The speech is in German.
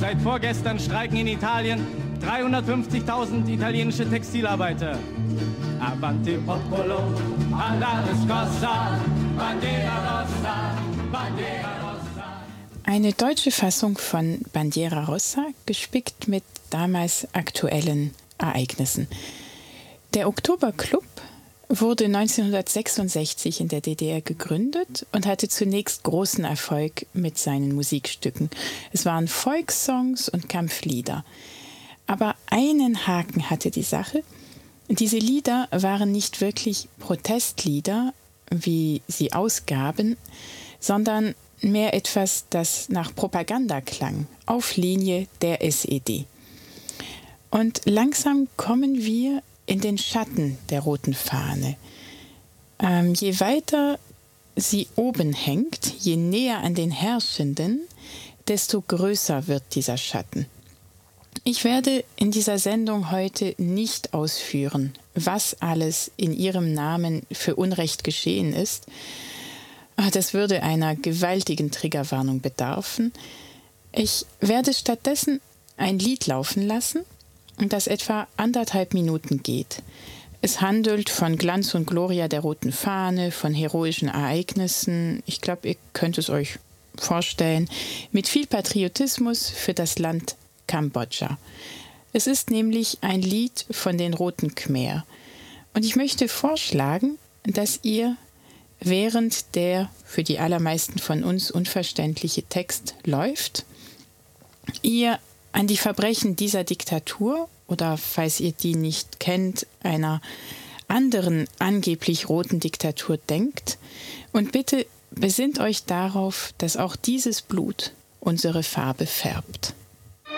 Seit vorgestern streiken in Italien 350.000 italienische Textilarbeiter. Avanti popolo, alla scossa, Bandiera rossa, Bandiera rossa. Eine deutsche Fassung von Bandiera Rossa, gespickt mit damals aktuellen Ereignissen. Der Oktoberclub wurde 1966 in der DDR gegründet und hatte zunächst großen Erfolg mit seinen Musikstücken. Es waren Volkssongs und Kampflieder. Aber einen Haken hatte die Sache. Diese Lieder waren nicht wirklich Protestlieder, wie sie ausgaben, sondern mehr etwas, das nach Propaganda klang, auf Linie der SED. Und langsam kommen wir in den Schatten der roten Fahne. Je weiter sie oben hängt, je näher an den Herrschenden, desto größer wird dieser Schatten. Ich werde in dieser Sendung heute nicht ausführen, was alles in ihrem Namen für Unrecht geschehen ist. Das würde einer gewaltigen Triggerwarnung bedarfen. Ich werde stattdessen ein Lied laufen lassen, das etwa 1,5 Minuten geht. Es handelt von Glanz und Gloria der roten Fahne, von heroischen Ereignissen. Ich glaube, ihr könnt es euch vorstellen, mit viel Patriotismus für das Land Kambodscha. Es ist nämlich ein Lied von den Roten Khmer. Und ich möchte vorschlagen, dass ihr, während der für die allermeisten von uns unverständliche Text läuft, ihr an die Verbrechen dieser Diktatur oder, falls ihr die nicht kennt, einer anderen angeblich roten Diktatur denkt. Und bitte besinnt euch darauf, dass auch dieses Blut unsere Farbe färbt.